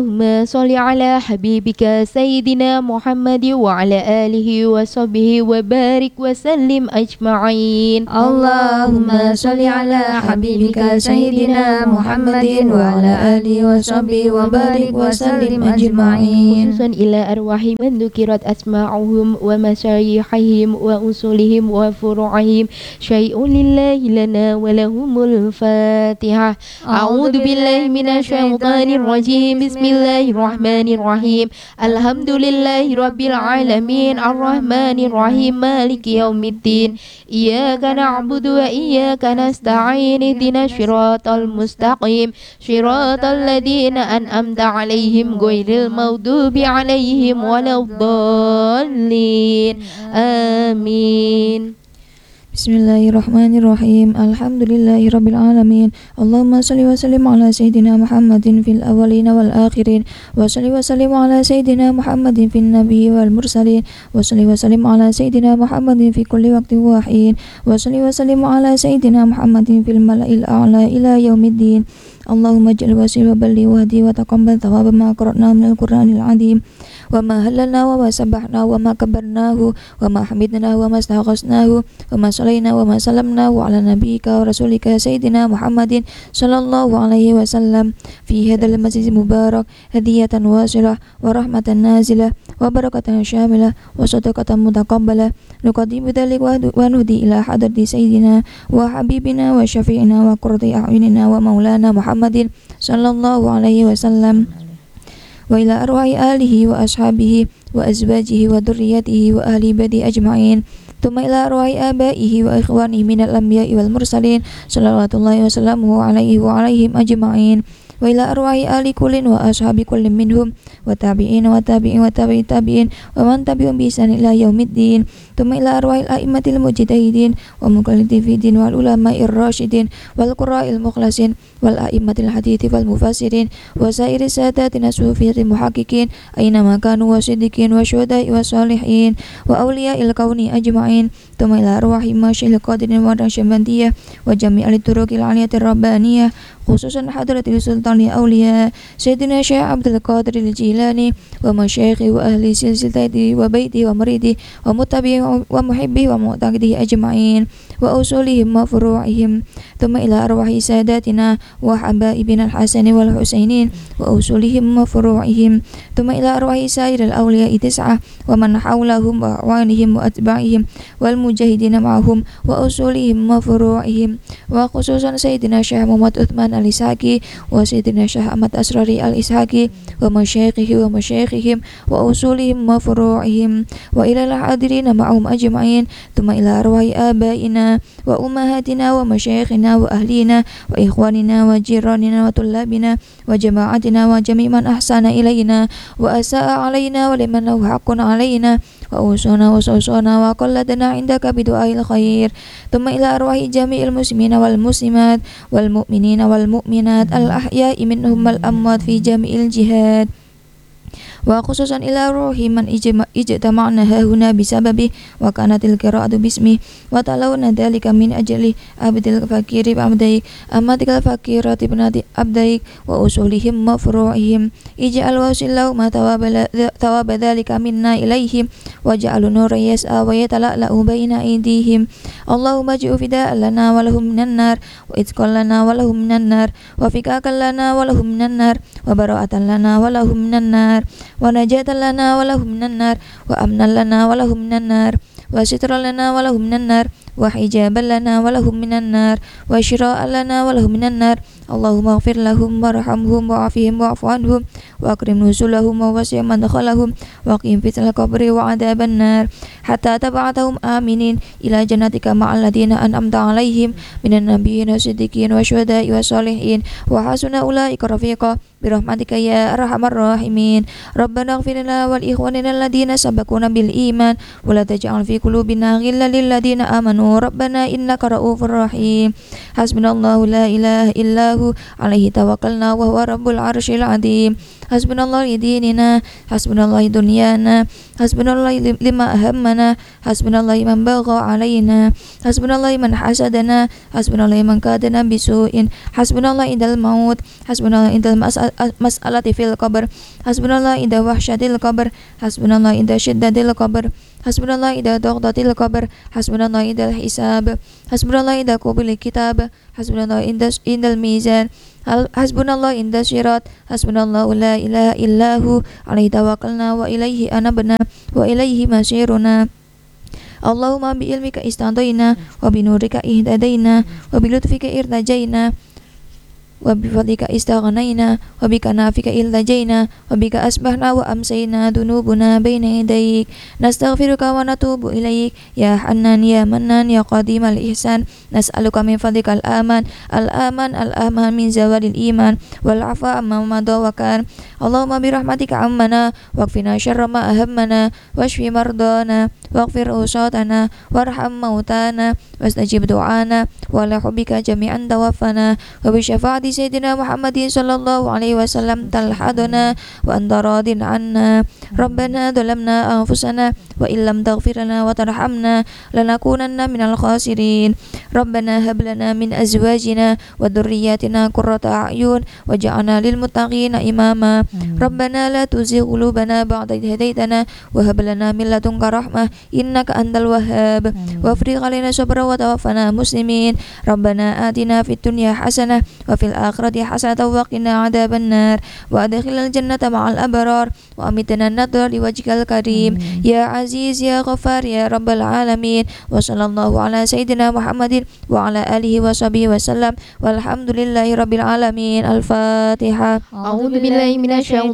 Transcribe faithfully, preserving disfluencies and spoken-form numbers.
اللهم صل على حبيبك سيدنا محمد وعلى آله وصحبه وبارك وسلم أجمعين. اللهم صل على حبيبك سيدنا محمد وعلى آله وصحبه وبارك وسلم أجمعين. خصوصا إلى أرواح من ذكرت أسماعهم ومشايخهم وأصولهم وفروعهم شيء لله لنا ولهم الفاتحة. أعوذ بالله من الشيطان الرجيم. بسم الله الرحمن الرحيم. الحمد لله رب العالمين الرحمن الرحيم مالك يوم الدين. إياك نعبد وإياك نستعين اهدنا الصراط المستقيم صراط الذين أنعمت عليهم غير المغضوب عليهم ولا الضالين آمين. Bismillahirrahmanirrahim. Alhamdulillahirabbil alamin. Allahumma shalli wa sallim ala sayyidina Muhammadin fil awwalin wal akhirin wa shalli wa sallim ala sayyidina Muhammadin fin nabiyyi wal mursalin wa shalli wa sallim ala sayyidina Muhammadin fi kulli waqtin wa hin wa shalli wa sallim ala sayyidina Muhammadin fil mala'il a'la ila yaumiddin. Allahumma ij'al wasilah balli wa hadi wa taqabbal thawaba ma qara'na minal qur'anil azim wa ma halalna wa ma sabbahna wa ma kabbarnahu wa ma hamidna wa ma istaghasnahu wa ma salayna wa ma salamnahu ala nabiyyika wa rasulika sayyidina Muhammadin sallallahu alaihi wasallam fi hadzal masjidil mubarak hadiyatan wasilah wa rahmatan nazilah wa barakatan syamilah wa sadaqatan mutaqabbalah. Nuqaddimu dzalika wa nuhdi ila hadrati sayyidina wa habibina wa syafi'ina wa qurrati a'yunina wa maulana Muhammadin sallallahu alaihi wasallam wa ila arwahi alihi wa ashabihi wa azwajihi wa dhurriyyatihi wa ahli badi ajma'in. Thumma ila arwahi abaihi wa ikhwanihi minal anbiya'i wal mursalin sallallahu wa sallamu alaihi wa alaihim ajma'in. Wa ila arwahi ali kullin wa ashabi kullin minhum wa tabi'in wa tabi'in wa tabi'in tabi'in wa man tabi'um bi ihsan ila yaumiddin. Thumma ila arwahil a'immatil mujtahidin wa muqallidin wal ulama'ir rasyidin wal qurra'il mukhlasin wal a'immatil hadithi wal mufassirin wa sairi sadatina sufiyatil muhaqqiqin aina ma kanu wa siddiqin wa syuhada'i wa salihin wa awliya'il kauni ajma'in. Thumma ila arwahi masyil qadirin wa rasyabandiyah wa jami'al turuqil aliyatir rabbaniyah khususan hadratil sultani awliya Sayyidina Syekh Abdul Qadir al-Jilani wa masyayikhi wa ahli silsilati wa baiti wa muridi wa mutabi'i wa muhibbi wa mu'taqidi ajma'in wa usulihim wa furu'ihim. Thumma ila arwahi sadatina wa habaibina al-Hasan wal Husainin wa usulihim wa furu'ihim. Thumma ila arwahi sairil awliya tis'ah wa man hawlahum wa awanihim wa atba'ihim wal mujahidina ma'ahum wa usulihim wa furu'ihim wa khususan Sayyidina Syekh Muhammad Uthman al-Ishaqi wa Sayyidina Syekh Ahmad Asrari al-Ishaqi wa masyayikhi wa masyayikhihim wa usulihim wa furu'ihim wa ila al-hadirina ma'ahum ajma'in. Thumma ila arwahi abaina wa ummahatina wa masyayikhina wa ahlina wa ikhwanina wa jiranina wa tullabina wa jama'atina wa jami'man ahsana ilayna wa asa'a alayna wa liman lahu haqqun alayna wa usuna wa susuna wa qalladana indaka bidu'ail khair. Thumma ila arwahi jami'il muslimina wal muslimat wal mu'minina wal mu'minat al ahya'i minhum wal amwat fi jami'il jihad wa khususan ila ruhi man ijtama'na hahuna bisababi wa kanatil qira'atu bismi wa talawna dhalika min ajli abdil fakiri abdaik amatikal fakirati ibnati abdaik wa usulihim wa furu'ihim ij'al wasillahu ma tawaba dhalika minna ilaihim wa ja'al nura yas'a wa yatala'la'u baina aydihim. Allahumma ji'u fida'an lana wa lahum minan nar wa itqan lana wa lahum minan nar wa fikakan lana wa lahum minan nar wa bara'atan lana wa lahum minan nar wa najatan lana wa lahum minan nar wa amnan lana wa lahum minan nar wa sitran lana wa lahum minan nar wa hijaban lana wa lahum minan nar wa syira'an lana wa lahum minan nar. Allahumma ighfir lahum warhamhum wa'afihim wa'fu anhum wa akrim nuzulahum wa wasi' madkhalahum wa qihim fitnatal qabri wa adzaban nar hatta tab'atahum aminin ila jannatika ma'al ladina an'amta 'alaihim minan nabiyyin wasiddiqin wa syuhada'i wa sholihin wa hasuna ulaika rafiqa birahmatika ya arhamar rahimin. Rabbana ighfir lana wal ikhwanina alladina sabaquna bil iman wa la taj'al fi qulubina ghillan lil ladina amanu rabbana innaka ra'ufur rahim. Hasbunallahu la ilaha illahu alaihi tawakkalna wa huwa rabbul arsyil azim. حسبنا الله لديننا حسبنا الله دنيانا حسبنا الله لما أهمنا حسبنا الله من بغى علينا حسبنا الله من حسدنا حسبنا الله من كادنا بسوء حسبنا الله عند الموت حسبنا الله عند المسألة في القبر حسبنا الله عند وحشة القبر حسبنا الله عند شدة القبر حسبنا الله عند ضغطة القبر حسبنا الله عند الحساب حسبنا الله عند قبول الكتاب حسبنا الله عند عند الميزان حسبنا الله عند الصراط حسبنا الله لا إله إلا هو عليه توكلنا وإليه أنبنا وإليه مصيرنا اللهم بعلمك استهدينا وبنورك اهتدينا وبلطفك ارتجينا وبفضلك استغنينا وبكنافك التجينا وبك أصبحنا وأمسينا ذنوبنا بين يديك نستغفرك ونتوب إليك يا حنان يا منان يا قديم الإحسان نسألك من فضلك الآمان الآمان الآمان من زوال الإيمان والعفو عما مضى وكان اللهم برحمتك عمنا واكفنا شر ما أهمنا واشف مرضانا واغفر أوساطنا وارحم موتانا واستجب دعانا وعلى حبك جميعا توفنا وبشفاعة سيدنا محمد صلى الله عليه وسلم تلحدنا وأنت راض عنا ربنا ظلمنا أنفسنا وإن لم تغفر لنا وترحمنا لنكونن من الخاسرين ربنا هب لنا من أزواجنا وذرياتنا قرة أعين واجعلنا للمتقين إماما ربنا لا تزغ قلوبنا بعد إذ هديتنا وهب لنا من لدنك رحمة إنك أنت الوهاب وافرغ علينا صبرا وتوفنا مسلمين ربنا آتنا في الدنيا حسنة وفي الآخرة حسنة وقنا عذاب النار وأدخلنا الجنة مع الأبرار وأمتنا النضر لوجهك الكريم يا عزيز يا غفار يا رب العالمين وصلى الله على سيدنا محمد وعلى آله وصحبه وسلم والحمد لله رب العالمين الفاتحة أعوذ بالله من الشيطان